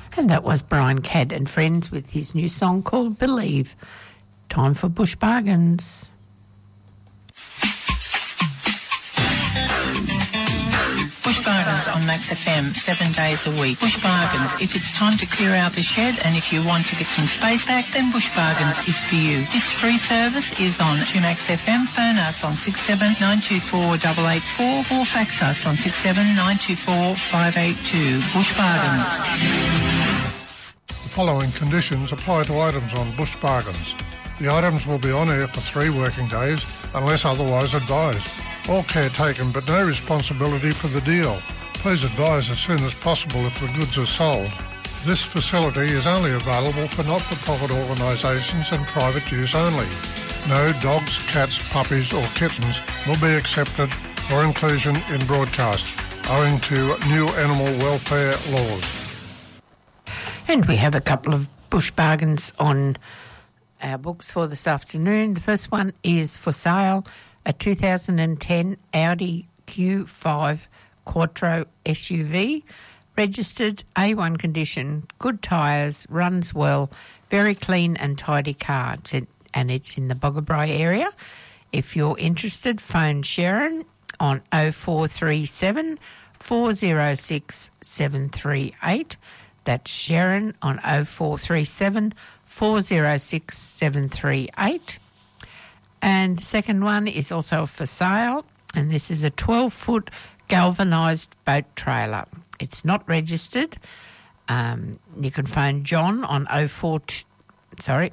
And that was Brian Cadd and Friends with his new song called Believe. Time for Bush Bargains. Bush Bargains on Max FM, 7 days a week. Bush Bargains, if it's time to clear out the shed and if you want to get some space back, then Bush Bargains is for you. This free service is on 2Max FM. Phone us on 67924884 or fax us on 67924 Bush Bargains. The following conditions apply to items on Bush Bargains. The items will be on air for 3 working days unless otherwise advised. All care taken but no responsibility for the deal. Please advise as soon as possible if the goods are sold. This facility is only available for not-for-profit organisations and private use only. No dogs, cats, puppies or kittens will be accepted for inclusion in broadcast, owing to new animal welfare laws. And we have a couple of Bush Bargains on our books for this afternoon. The first one is for sale, a 2010 Audi Q5 Quattro SUV, registered, A1 condition, good tyres, runs well, very clean and tidy car. And it's in the Boggabri area. If you're interested, phone Sharon on 0437 406 738. That's Sharon on 0437 406 738. And the second one is also for sale, and this is a 12-foot galvanised boat trailer. It's not registered. You can phone John on 0408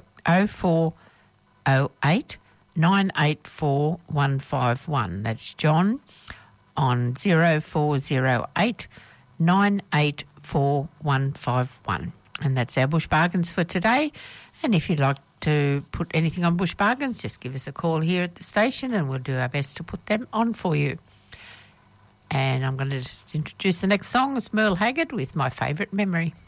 984 151. That's John on 0408 984 151. And that's our Bush Bargains for today. And if you'd like to put anything on Bush Bargains, just give us a call here at the station and we'll do our best to put them on for you. And I'm going to just introduce the next song. It's Merle Haggard with My Favourite Memory.